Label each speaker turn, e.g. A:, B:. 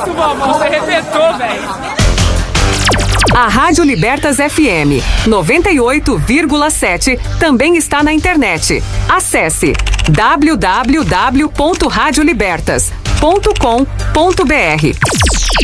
A: muito bom, amor. Você arrebentou, velho.
B: A Rádio Libertas FM 98,7 também está na internet. Acesse www.radiolibertas.com.br.